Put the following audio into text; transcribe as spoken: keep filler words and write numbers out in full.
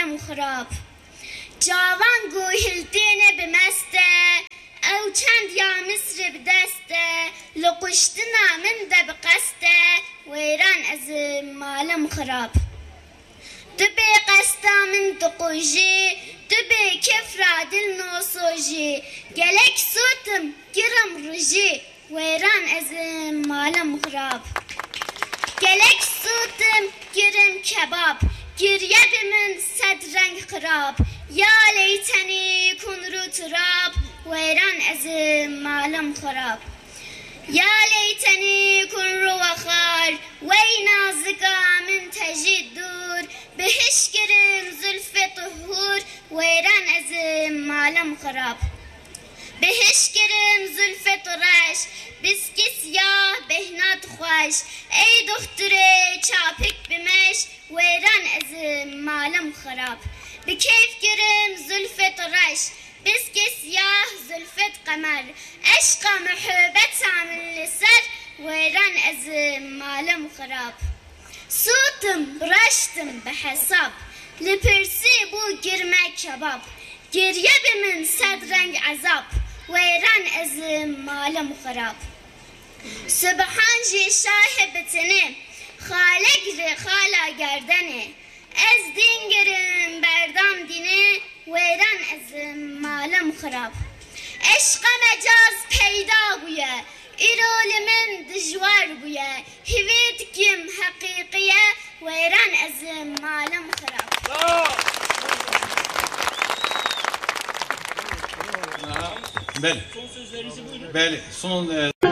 malım xarab. Cavan gohildine bimeste, ev çend ya Misr bideste, lukuştu namin de biqeste, veyran ez malım xarab. Tübe qesta min tuquji, tübe kefra dil nosoji, gelek sutum giram ruji, veyran ez malım xarab. Gelek sutum girim kebab, girye bimin sedrenk xarab, ya leyteni kunru turab, veyran ez malım xarab. Ya leyteni kunru vakhar, wey nazika min tejiddur, behiş girim zülfe tuhur, veyran ez malım xarab. Behiş girim zülfe turaş, biski siyah behnat xoş, ey dokture çapik bimeş, veyran ez malım xarab. Bi keyf girim zülfe turaş, biski siyah zülfet kamer, eşqa muhabbet samin liser, veyran ez malım xarab. Sutum braştım behesab, lipirsi bu girmek kebab, geriye bimin sedrenk azap, veyran ez malım xarab. Subhan ji şahibetini, xale giri xala gerdeni, ez din girim berdam dini, veyran ez malım xarab. Eşqa mecaz peyda buye, İrolimin dijvar buye, hivit kim hakikiye, veyran ez malım xarab. Bəli. Bəli. Son